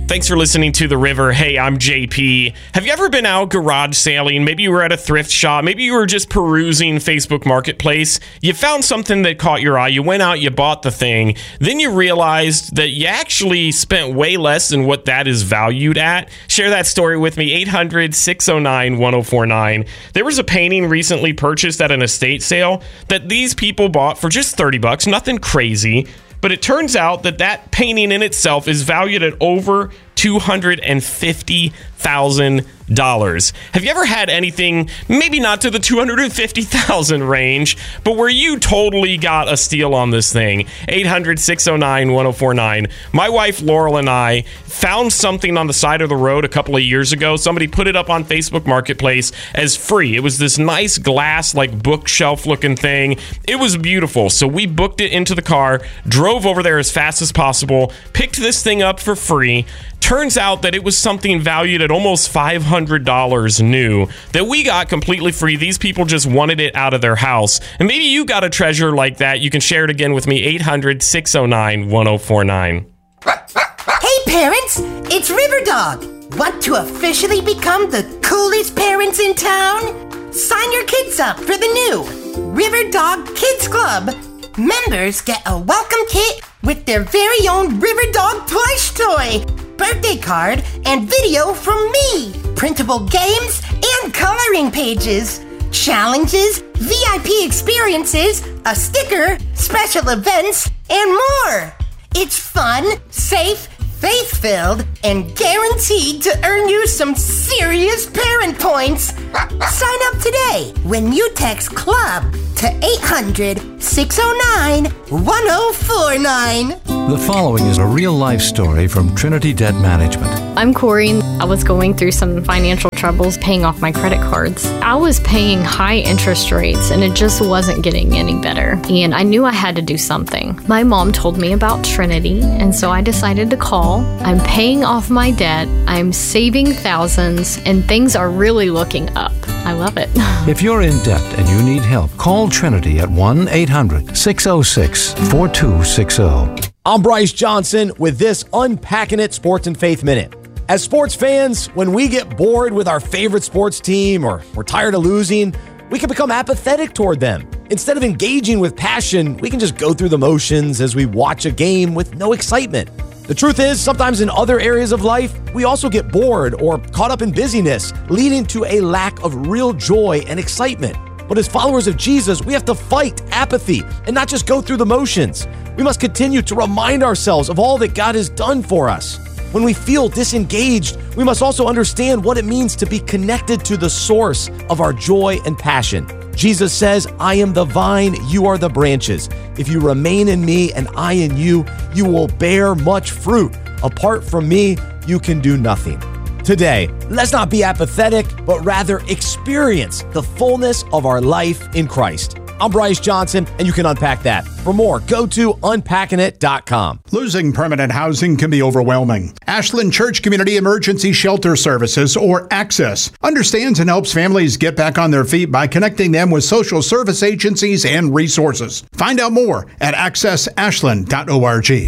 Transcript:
Thanks for listening to The River. Hey, I'm JP. Have you ever been out garage sailing? Maybe you were at a thrift shop. Maybe you were just perusing Facebook Marketplace. You found something that caught your eye. You went out, you bought the thing. Then you realized that you actually spent way less than what that is valued at. Share that story with me, 800-609-1049. There was a painting recently purchased at an estate sale that these people bought for just $30, nothing crazy. But it turns out that that painting in itself is valued at over $250,000. Have you ever had anything, maybe not to the $250,000 range, but where you totally got a steal on this thing? 800-609-1049. My wife Laurel and I found something on the side of the road a couple of years ago. Somebody put it up on Facebook Marketplace as free. It was this nice glass, like bookshelf looking thing. It was beautiful. So we booked it into the car, drove over there as fast as possible, picked this thing up for free. Turns out that it was something valued at almost $500 new that we got completely free. These people just wanted it out of their house. And maybe you got a treasure like that. You can share it again with me, 800-609-1049. Hey parents, it's River Dog. Want to officially become the coolest parents in town? Sign your kids up for the new River Dog Kids Club. Members get a welcome kit with their very own River Dog plush toy, birthday card, and video from me, printable games, and coloring pages, challenges, VIP experiences, a sticker, special events, and more. It's fun, safe, faith-filled, and guaranteed to earn you some serious parent points. Sign up today when you text CLUB to 800-609-1049. The following is a real-life story from Trinity Debt Management. I'm Corey. I was going through some financial troubles paying off my credit cards. I was paying high interest rates and it just wasn't getting any better. And I knew I had to do something. My mom told me about Trinity, and so I decided to call. I'm paying off my debt, I'm saving thousands, and things are really looking up. I love it. If you're in debt and you need help, call Trinity at 1-800-606-4260. I'm Bryce Johnson with this Unpacking It Sports and Faith Minute. As sports fans, when we get bored with our favorite sports team or we're tired of losing, we can become apathetic toward them. Instead of engaging with passion, we can just go through the motions as we watch a game with no excitement. The truth is, sometimes in other areas of life, we also get bored or caught up in busyness, leading to a lack of real joy and excitement. But as followers of Jesus, we have to fight apathy and not just go through the motions. We must continue to remind ourselves of all that God has done for us. When we feel disengaged, we must also understand what it means to be connected to the source of our joy and passion. Jesus says, I am the vine, you are the branches. If you remain in me and I in you, you will bear much fruit. Apart from me, you can do nothing. Today, let's not be apathetic, but rather experience the fullness of our life in Christ. I'm Bryce Johnson, and you can unpack that. For more, go to unpackingit.com. Losing permanent housing can be overwhelming. Ashland Church Community Emergency Shelter Services, or ACCESS, understands and helps families get back on their feet by connecting them with social service agencies and resources. Find out more at accessashland.org.